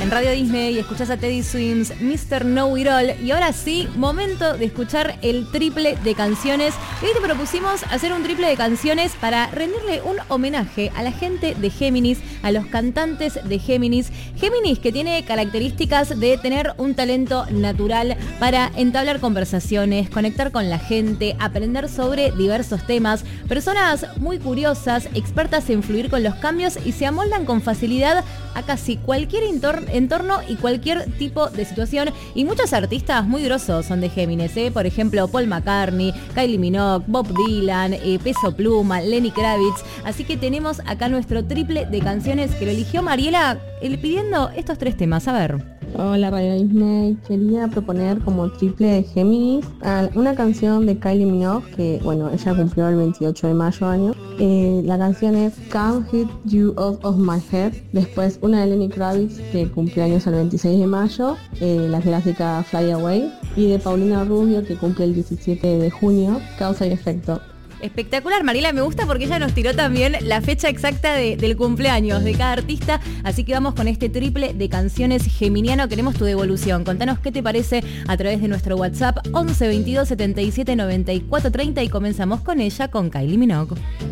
en Radio Disney y escuchás a Teddy Swims, Mr. Know It All. Y ahora sí, momento de escuchar el triple de canciones. Y hoy te propusimos hacer un triple de canciones para rendirle un homenaje a la gente de Géminis, a los cantantes de Géminis. Géminis, que tiene características de tener un talento natural para entablar conversaciones, conectar con la gente, aprender sobre diversos temas. Personas muy curiosas, expertas en fluir con los cambios y se amoldan con facilidad a casi cualquier entorno y cualquier tipo de situación. Y muchos artistas muy grosos son de Géminis, Por ejemplo, Paul McCartney, Kylie Minogue, Bob Dylan, Peso Pluma, Lenny Kravitz. Así que tenemos acá nuestro triple de canciones que lo eligió Mariela pidiendo estos 3 temas. A ver. Hola Radio Disney, quería proponer como triple de Géminis una canción de Kylie Minogue, que bueno, ella cumplió el 28 de mayo año. La canción es Can't Hit You Out of My Head. Después una de Lenny Kravitz, que cumple años el 26 de mayo, la clásica Fly Away. Y de Paulina Rubio, que cumple el 17 de junio, Causa y Efecto. Espectacular, Mariela, me gusta porque ella nos tiró también la fecha exacta del cumpleaños de cada artista, así que vamos con este triple de canciones geminiano. Queremos tu devolución, contanos qué te parece a través de nuestro WhatsApp 11 22 77 94 30 y comenzamos con ella, con Kylie Minogue.